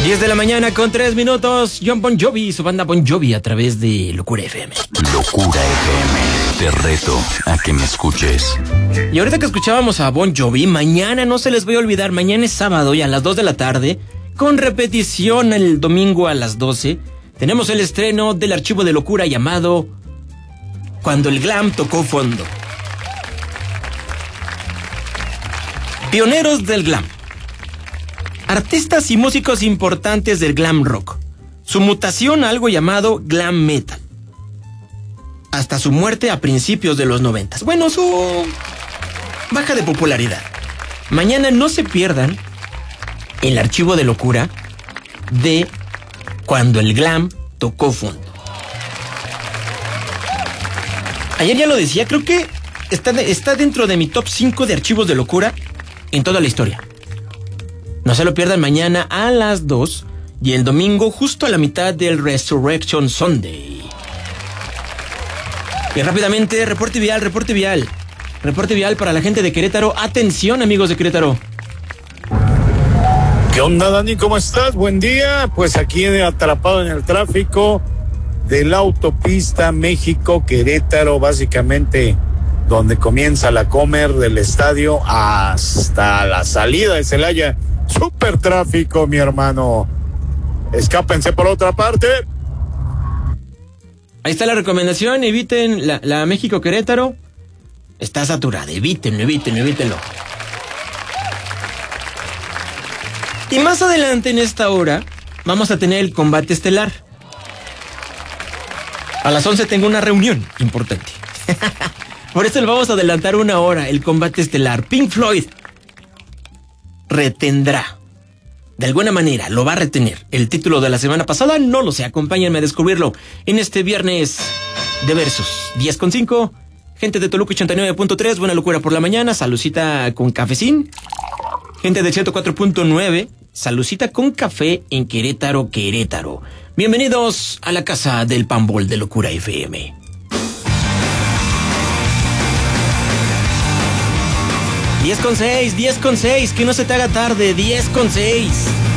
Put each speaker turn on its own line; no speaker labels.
10 de la mañana con 3 minutos. John Bon Jovi y su banda Bon Jovi a través de Locura FM.
Locura FM. Te reto a que me escuches.
Y ahorita que escuchábamos a Bon Jovi, mañana no se les voy a olvidar, mañana es sábado y a las 2 de la tarde, con repetición el domingo a las 12, tenemos el estreno del archivo de Locura llamado Cuando el Glam tocó fondo. Pioneros del glam. Artistas y músicos importantes del glam rock. Su mutación a algo llamado glam metal. Hasta su muerte a principios de los 90. Bueno, su baja de popularidad. Mañana no se pierdan el archivo de Locura de Cuando el Glam tocó fondo. Ayer ya lo decía, creo que está dentro de mi top 5 de archivos de Locura en toda la historia. No se lo pierdan mañana a las 2 y el domingo justo a la mitad del Resurrection Sunday. Y rápidamente, reporte vial. Reporte vial para la gente de Querétaro. Atención, amigos de Querétaro.
¿Qué onda, Dani? ¿Cómo estás? Buen día. Pues aquí atrapado en el tráfico de la autopista México-Querétaro, básicamente donde comienza la Comer del estadio hasta la salida de Celaya. Súper tráfico, mi hermano. Escápense por otra parte.
Ahí está la recomendación, eviten la México-Querétaro. Está saturada, evítenlo. Y más adelante en esta hora vamos a tener el combate estelar. A las 11 tengo una reunión importante. Por eso le vamos a adelantar una hora el combate estelar. Pink Floyd retendrá, de alguna manera lo va a retener, el título de la semana pasada. No lo sé, acompáñenme a descubrirlo en este viernes de Versus 10:05. Gente de Toluca 89.3, buena locura por la mañana, salucita con cafecín. Gente de 104.9, salucita con café en Querétaro. Bienvenidos a la casa del Pambol de Locura FM. 10:06, que no se te haga tarde, 10:06.